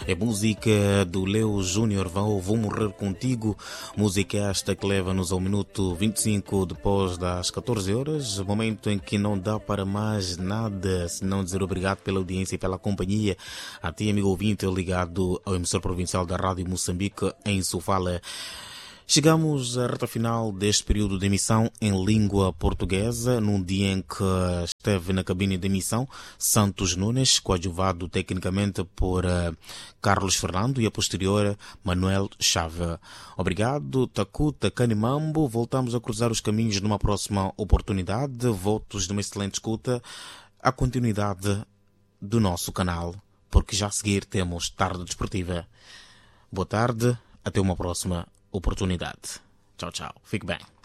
É música do Leo Júnior, Vou Morrer Contigo. Música esta que leva-nos ao minuto 25 depois das 14 horas, momento em que não dá para mais nada senão dizer obrigado pela audiência e pela companhia. A ti, amigo ouvinte, ligado ao emissor provincial da Rádio Moçambique em Sofala. Chegamos à reta final deste período de emissão em língua portuguesa, num dia em que esteve na cabine de emissão Santos Nunes, coadjuvado tecnicamente por Carlos Fernando e a posterior Manuel Chave. Obrigado, Takuta Kanimambo. Voltamos a cruzar os caminhos numa próxima oportunidade. Votos de uma excelente escuta. A continuidade do nosso canal, porque já a seguir temos Tarde Desportiva. Boa tarde, até uma próxima oportunidade. Tchau, tchau. Fique bem.